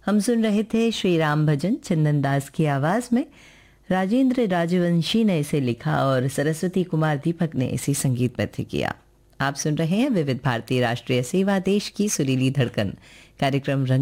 हम सुन रहे थे श्री राम भजन चंदन दास की आवाज में। राजेंद्र राजवंशी ने इसे लिखा और सरस्वती कुमार दीपक ने इसे संगीतबद्ध किया। आप सुन रहे हैं विविध भारती राष्ट्रीय सेवा देश की सुरीली धड़कन कार्यक्रम रंग